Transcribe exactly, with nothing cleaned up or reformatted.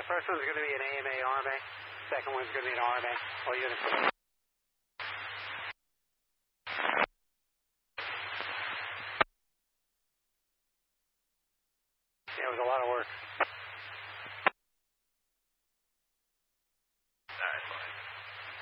The first one's going to be an A M A R M A. Second one's going to be an R M A. All units. Yeah, it was a lot of work.